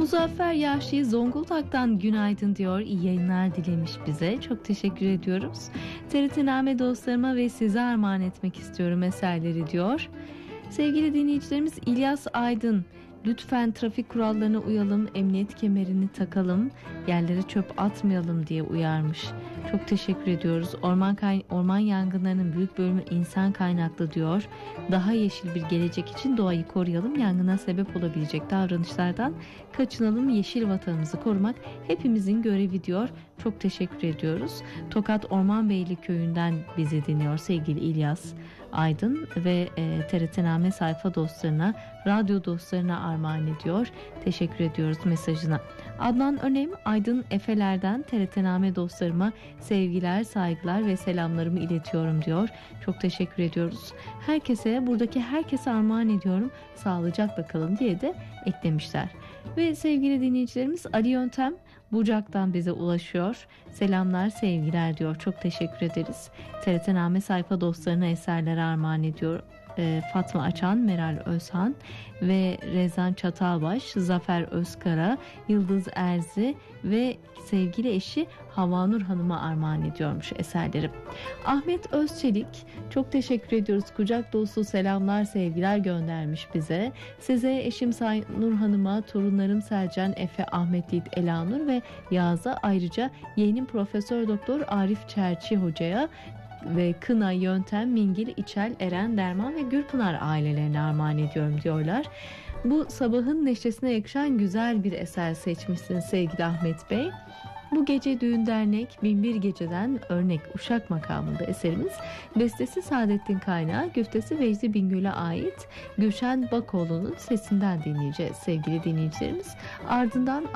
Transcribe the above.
Muzaffer Yahşi Zonguldak'tan günaydın diyor. İyi yayınlar dilemiş bize. Çok teşekkür ediyoruz. TRT-Name dostlarıma ve size armağan etmek istiyorum eserleri diyor. Sevgili dinleyicilerimiz, İlyas Aydın, lütfen trafik kurallarına uyalım, emniyet kemerini takalım, yerlere çöp atmayalım diye uyarmış. Çok teşekkür ediyoruz. Orman yangınlarının büyük bölümü insan kaynaklı diyor. Daha yeşil bir gelecek için doğayı koruyalım, yangına sebep olabilecek davranışlardan kaçınalım, yeşil vatanımızı korumak hepimizin görevi diyor. Çok teşekkür ediyoruz. Tokat Ormanbeyli köyünden bizi dinliyor sevgili İlyas Aydın ve TRT-Name sayfa dostlarına, radyo dostlarına armağan ediyor. Teşekkür ediyoruz mesajına. Adnan Önem, Aydın Efeler'den TRT-Name dostlarıma sevgiler, saygılar ve selamlarımı iletiyorum diyor. Çok teşekkür ediyoruz. Buradaki herkese armağan ediyorum. Sağlıcakla kalın diye de eklemişler. Ve sevgili dinleyicilerimiz, Ali Yöntem Bucak'tan bize ulaşıyor. Selamlar, sevgiler diyor. Çok teşekkür ederiz. TRT-Name sayfa dostlarına eserler armağan ediyor. Fatma Açan, Meral Özhan ve Rezan Çatalbaş, Zafer Özkara, Yıldız Erzi ve sevgili eşi Havanur Hanım'a armağan ediyormuş eserleri. Ahmet Özçelik, çok teşekkür ediyoruz. Kucak dolusu selamlar, sevgiler göndermiş bize. Size, eşim Nur Hanım'a, torunlarım Selcan, Efe, Ahmet Yiğit, Elanur ve Yağız'a, ayrıca yeğenim Profesör Doktor Arif Çerçi Hoca'ya ve Kına, Yöntem, Mingil, İçel, Eren, Derman ve Gürpınar ailelerine armağan ediyorum diyorlar. Bu sabahın neşesine yakışan güzel bir eser seçmişsiniz sevgili Ahmet Bey. Bu gece Düğün Dernek Binbir Gece'den örnek Uşak makamında eserimiz. Bestesi Saadettin Kaynağı, güftesi Vecdi Bingöl'e ait. Gülşen Bakoğlu'nun sesinden dinleyeceğiz sevgili dinleyicilerimiz. Ardından